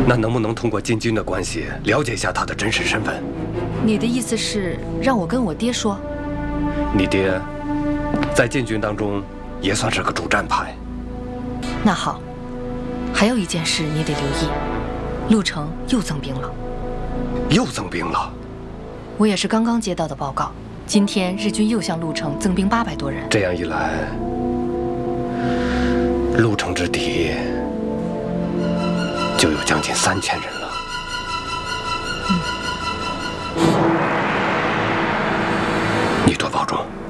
那能不能通过禁军的关系了解一下他的真实身份？ 你的意思是让我跟我爹说？ 你爹在禁军当中也算是个主战派。 那好，还有一件事你得留意，陆城又增兵了。 又增兵了？ 我也是刚刚接到的报告，今天日军又向陆城增兵800多人。 这样一来，陆城之敌就有将近3000人了。你多保重。